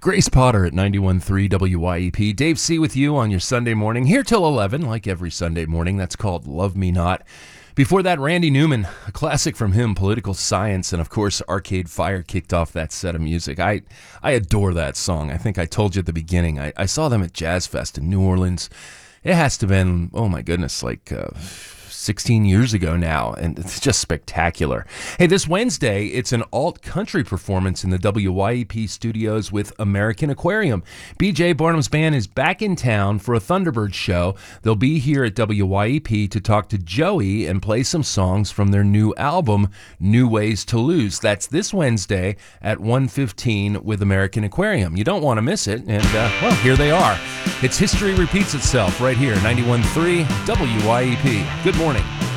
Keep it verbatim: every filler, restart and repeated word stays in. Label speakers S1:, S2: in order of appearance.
S1: Grace Potter at ninety-one point three W Y E P. Dave C. with you on your Sunday morning, here till eleven, like every Sunday morning. That's called Love Me Not. Before that, Randy Newman, a classic from him, Political Science, and of course, Arcade Fire kicked off that set of music. I I adore that song. I think I told you at the beginning. I, I saw them at Jazz Fest in New Orleans. It has to have been, oh my goodness, like uh, sixteen years ago now, and it's just spectacular. Hey, this Wednesday, it's an alt-country performance in the W Y E P studios with American Aquarium. B J Barnum's band is back in town for a Thunderbird show. They'll be here at W Y E P to talk to Joey and play some songs from their new album, New Ways to Lose. That's this Wednesday at one fifteen with American Aquarium. You don't want to miss it, and, uh, well, here they are. It's History Repeats Itself right here, ninety-one point three W Y E P. Good morning.